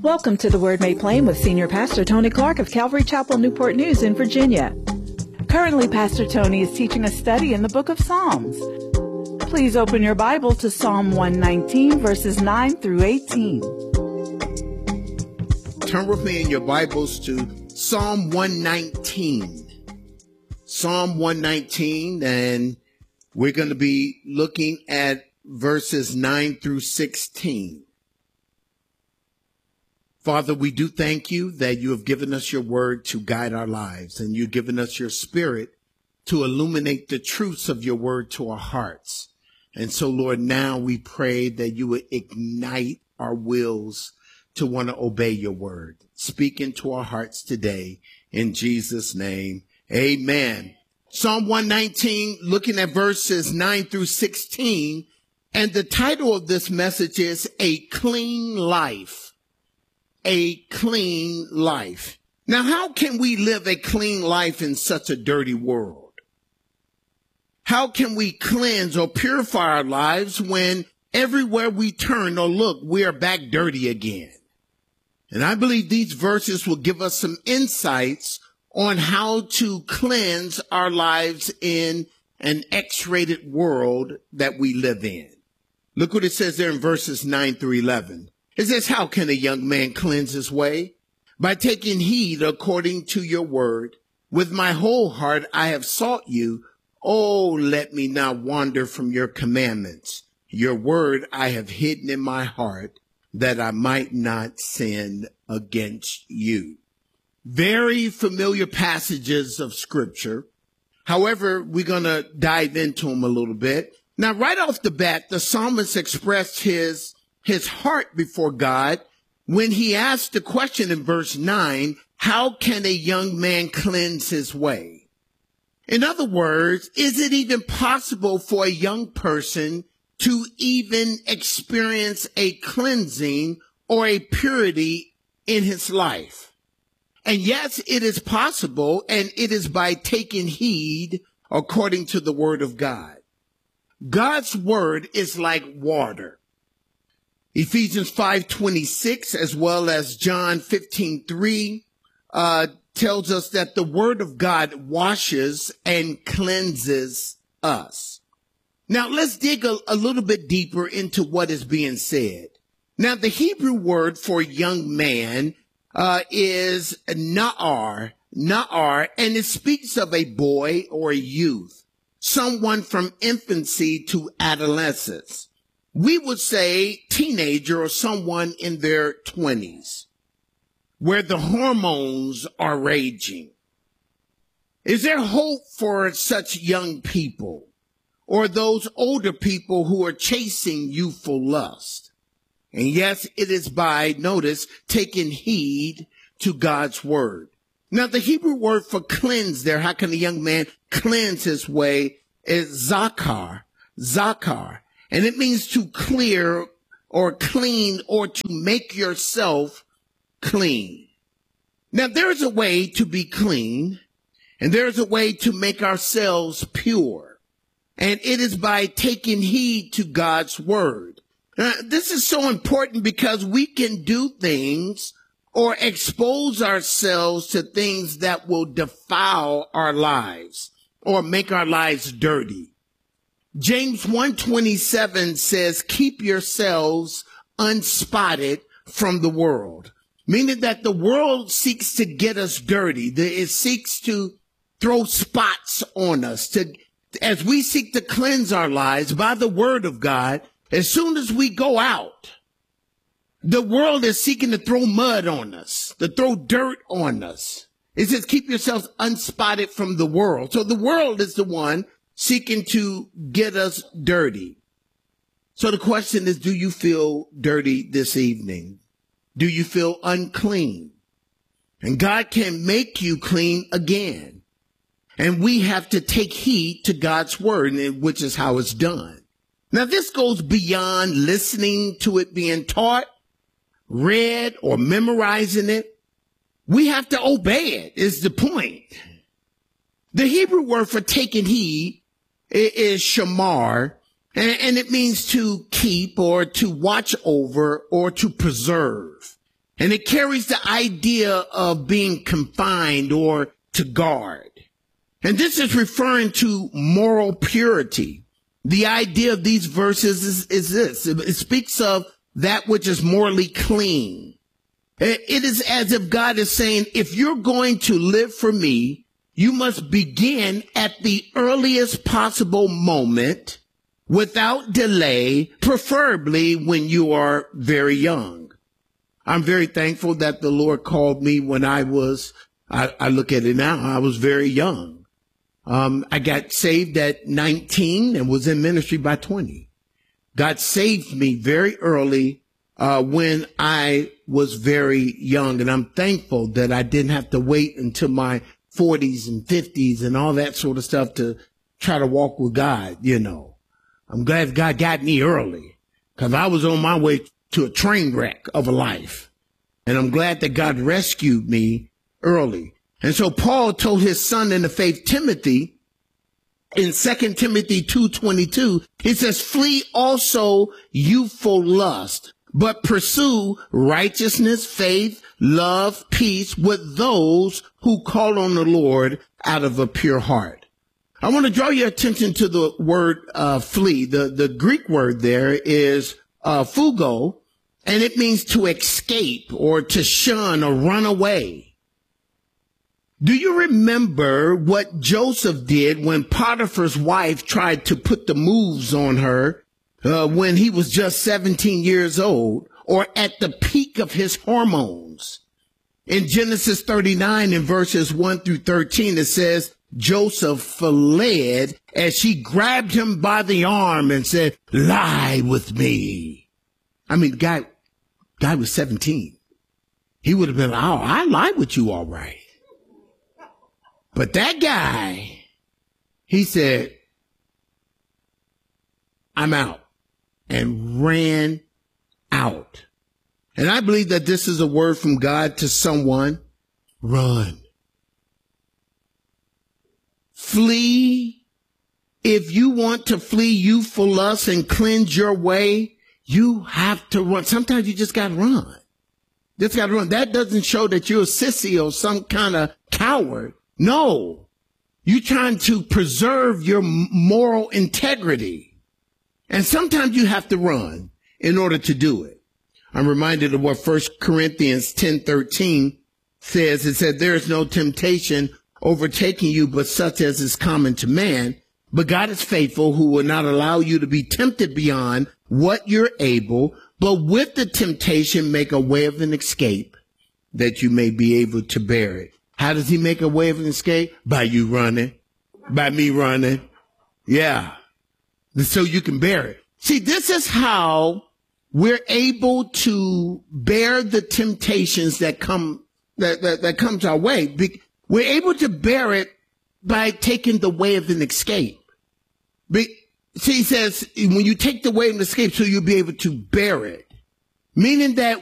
Welcome to the Word Made Plain with Senior Pastor Tony Clark of Calvary Chapel, Newport News in Virginia. Currently, Pastor Tony is teaching a study in the book of Psalms. Please open your Bible to Psalm 119, verses 9 through 18. Turn with me in your Bibles to Psalm 119. Psalm 119, and we're going to be looking at verses 9 through 16. Father, we do thank you that you have given us your word to guide our lives, and you've given us your spirit to illuminate the truths of your word to our hearts. And so, Lord, now we pray that you would ignite our wills to want to obey your word. Speak into our hearts today. In Jesus' name, amen. Psalm 119, looking at verses 9 through 16, and the title of this message is A Clean Life. A clean life. Now, how can we live a clean life in such a dirty world? How can we cleanse or purify our lives when everywhere we turn or look, we are back dirty again? And I believe these verses will give us some insights on how to cleanse our lives in an X-rated world that we live in. Look what it says there in verses 9 through 11. It says, how can a young man cleanse his way? By taking heed according to your word. With my whole heart I have sought you. Oh, let me not wander from your commandments. Your word I have hidden in my heart, that I might not sin against you. Very familiar passages of scripture. However, we're going to dive into them a little bit. Now, right off the bat, the psalmist expressed his heart before God when he asked the question in verse 9, how can a young man cleanse his way? In other words, is it even possible for a young person to even experience a cleansing or a purity in his life? And yes, it is possible, and it is by taking heed according to the word of God. God's word is like water. Ephesians 5:26, as well as John 15:3, tells us that the word of God washes and cleanses us. Now, let's dig a little bit deeper into what is being said. Now, the Hebrew word for young man is na'ar, and it speaks of a boy or a youth, someone from infancy to adolescence. We would say teenager or someone in their 20s, where the hormones are raging. Is there hope for such young people or those older people who are chasing youthful lust? And yes, it is by, notice, taking heed to God's word. Now, the Hebrew word for cleanse there, how can a young man cleanse his way, is zakar. And it means to clear or clean or to make yourself clean. Now, there's a way to be clean, and there's a way to make ourselves pure. And it is by taking heed to God's word. Now, this is so important because we can do things or expose ourselves to things that will defile our lives or make our lives dirty. James 1:27 says, keep yourselves unspotted from the world, meaning that the world seeks to get us dirty. It seeks to throw spots on us. As we seek to cleanse our lives by the word of God, as soon as we go out, the world is seeking to throw mud on us, to throw dirt on us. It says, keep yourselves unspotted from the world. So the world is the one seeking to get us dirty. So the question is, do you feel dirty this evening? Do you feel unclean? And God can make you clean again. And we have to take heed to God's word, which is how it's done. Now, this goes beyond listening to it being taught, read, or memorizing it. We have to obey it, is the point. The Hebrew word for taking heed is shamar, and it means to keep or to watch over or to preserve. And it carries the idea of being confined or to guard. And this is referring to moral purity. The idea of these verses is this. It speaks of that which is morally clean. It is as if God is saying, if you're going to live for me, you must begin at the earliest possible moment without delay, preferably when you are very young. I'm very thankful that the Lord called me when I look at it now, I was very young. I got saved at 19 and was in ministry by 20. God saved me very early when I was very young. And I'm thankful that I didn't have to wait until my 40s and 50s and all that sort of stuff to try to walk with God, you know. I'm glad God got me early because I was on my way to a train wreck of a life. And I'm glad that God rescued me early. And so Paul told his son in the faith, Timothy, in 2 Timothy 2:22, he says, flee also youthful lust, but pursue righteousness, faith, love, peace with those who call on the Lord out of a pure heart. I want to draw your attention to the word flee. The Greek word there is fugo, and it means to escape or to shun or run away. Do you remember what Joseph did when Potiphar's wife tried to put the moves on her when he was just 17 years old or at the peak of his hormones? In Genesis 39 in verses 1 through 13, it says, Joseph fled as she grabbed him by the arm and said, lie with me. I mean, the guy was 17. He would have been, oh, I lie with you all right. But that guy, he said, I'm out, and ran out. And I believe that this is a word from God to someone. Run. Flee. If you want to flee youthful lust and cleanse your way, you have to run. Sometimes you just got to run. Just got to run. That doesn't show that you're a sissy or some kind of coward. No, you're trying to preserve your moral integrity. And sometimes you have to run in order to do it. I'm reminded of what 1 Corinthians 10:13 says. It said, there is no temptation overtaking you, but such as is common to man. But God is faithful, who will not allow you to be tempted beyond what you're able, but with the temptation make a way of an escape that you may be able to bear it. How does he make a way of an escape? By you running, by me running. Yeah. So you can bear it. See, this is how we're able to bear the temptations that come, that comes our way. We're able to bear it by taking the way of an escape. See, he says, when you take the way of an escape, so you'll be able to bear it. Meaning that